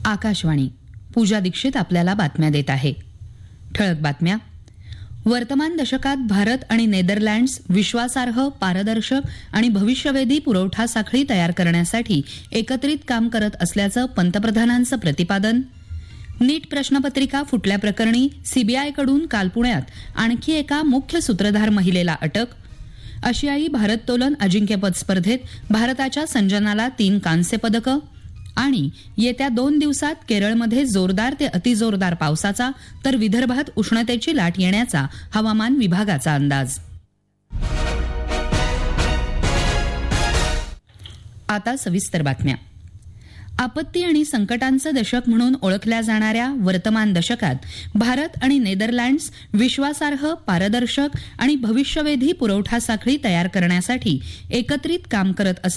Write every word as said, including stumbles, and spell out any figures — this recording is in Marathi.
आकाशवाणी. पूजा दीक्षित आपल्याला बातम्या देत आहे. ठळक बातम्या. वर्तमान दशकात भारत आणि नेदरलँड्स विश्वासार्ह, पारदर्शक आणि भविष्यवेधी पुरवठा साखळी तयार करण्यासाठी एकत्रित काम करत असल्याचं पंतप्रधानांचं प्रतिपादन. नीट प्रश्नपत्रिका फुटल्याप्रकरणी सीबीआयकडून काल पुण्यात आणखी एका मुख्य सूत्रधार महिलेला अटक. आशियाई भारोत्तोलन अजिंक्यपद स्पर्धेत भारताच्या संजनाला तीन कांस्य पदकं. आणि येत्या दोन दिवसात केरळमध्ये जोरदार ते अतिजोरदार पावसाचा तर विदर्भात उष्णतेची लाट येण्याचा हवामान विभागाचा अंदाज. आता सविस्तर बातम्या. आपत्ती आणि संकटांचं दशक म्हणून ओळखल्या जाणाऱ्या वर्तमान दशकात भारत आणि नेदरलँड्स विश्वासार्ह, पारदर्शक आणि भविष्यवेधी पुरवठा साखळी तयार करण्यासाठी एकत्रित काम करत असल्याचं